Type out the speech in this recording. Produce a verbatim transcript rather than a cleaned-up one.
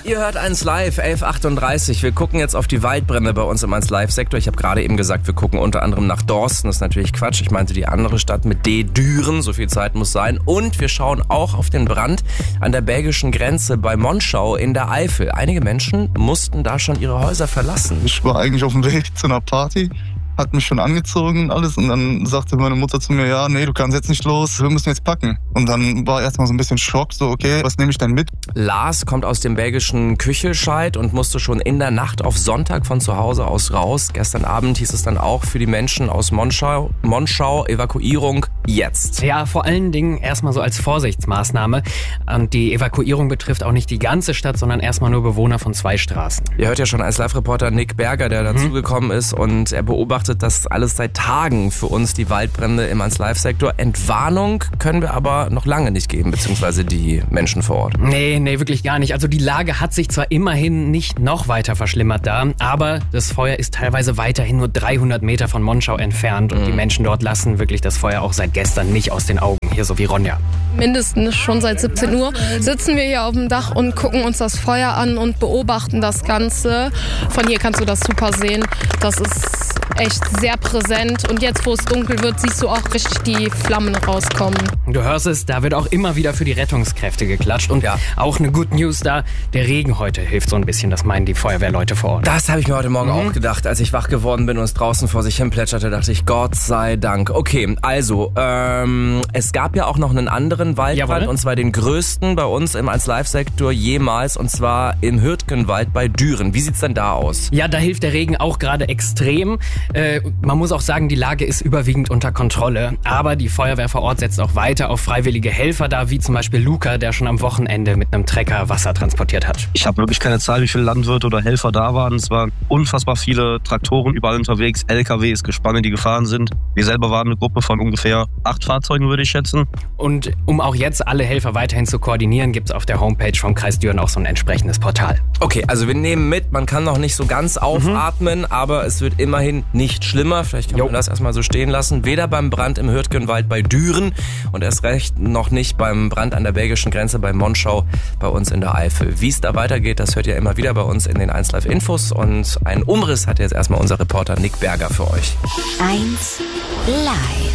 Ihr hört eins live, elf Uhr achtunddreißig. Wir gucken jetzt auf die Waldbrände bei uns im eins live-Sektor. Ich habe gerade eben gesagt, wir gucken unter anderem nach Dorsten. Das ist natürlich Quatsch. Ich meinte die andere Stadt mit D. Düren. So viel Zeit muss sein. Und wir schauen auch auf den Brand an der belgischen Grenze bei Monschau in der Eifel. Einige Menschen mussten da schon ihre Häuser verlassen. Ich war eigentlich auf dem Weg zu einer Party. Hat mich schon angezogen und alles und dann sagte meine Mutter zu mir, ja, nee, du kannst jetzt nicht los, wir müssen jetzt packen. Und dann war erstmal so ein bisschen Schock, so okay, was nehme ich denn mit? Lars kommt aus dem belgischen Küchelscheid und musste schon in der Nacht auf Sonntag von zu Hause aus raus. Gestern Abend hieß es dann auch für die Menschen aus Monschau, Monschau Evakuierung jetzt. Ja, vor allen Dingen erstmal so als Vorsichtsmaßnahme. Und die Evakuierung betrifft auch nicht die ganze Stadt, sondern erstmal nur Bewohner von zwei Straßen. Ihr hört ja schon als Live-Reporter Nick Berger, der dazugekommen ist und er beobachtet das alles seit Tagen für uns, die Waldbrände im eins live-Sektor. Entwarnung können wir aber noch lange nicht geben, beziehungsweise die Menschen vor Ort. Nee, nee, wirklich gar nicht. Also die Lage hat sich zwar immerhin nicht noch weiter verschlimmert da, aber das Feuer ist teilweise weiterhin nur dreihundert Meter von Monschau entfernt und mhm. die Menschen dort lassen wirklich das Feuer auch seit gestern nicht aus den Augen. Hier so wie Ronja. Mindestens schon seit siebzehn Uhr sitzen wir hier auf dem Dach und gucken uns das Feuer an und beobachten das Ganze. Von hier kannst du das super sehen. Das ist echt sehr präsent und jetzt, wo es dunkel wird, siehst du auch richtig die Flammen rauskommen. Du hörst es, da wird auch immer wieder für die Rettungskräfte geklatscht und ja, auch eine Good News da, der Regen heute hilft so ein bisschen, das meinen die Feuerwehrleute vor Ort. Das habe ich mir heute Morgen mhm. auch gedacht, als ich wach geworden bin und es draußen vor sich hin plätscherte, dachte ich, Gott sei Dank. Okay, also, ähm, es gab ja auch noch einen anderen Waldbrand, Jawohl. und zwar den größten bei uns im eins live-Sektor jemals, und zwar im Hürtgenwald bei Düren. Wie sieht's denn da aus? Ja, da hilft der Regen auch gerade extrem. Äh, man muss auch sagen, die Lage ist überwiegend unter Kontrolle. Aber die Feuerwehr vor Ort setzt auch weiter auf freiwillige Helfer da, wie zum Beispiel Luca, der schon am Wochenende mit einem Trecker Wasser transportiert hat. Ich habe wirklich keine Zahl, wie viele Landwirte oder Helfer da waren. Es waren unfassbar viele Traktoren überall unterwegs, L K Ws, Gespanne, die gefahren sind. Wir selber waren eine Gruppe von ungefähr acht Fahrzeugen, würde ich schätzen. Und um auch jetzt alle Helfer weiterhin zu koordinieren, gibt es auf der Homepage vom Kreis Düren auch so ein entsprechendes Portal. Okay, also wir nehmen mit, man kann noch nicht so ganz aufatmen, mhm. aber es wird immerhin nicht schlimmer. Vielleicht kann jo. man das erstmal so stehen lassen. Weder beim Brand im Hürtgenwald bei Düren und erst recht noch nicht beim Brand an der belgischen Grenze bei Monschau bei uns in der Eifel. Wie es da weitergeht, das hört ihr immer wieder bei uns in den eins live Infos und einen Umriss hat jetzt erstmal unser Reporter Nick Berger für euch. eins live.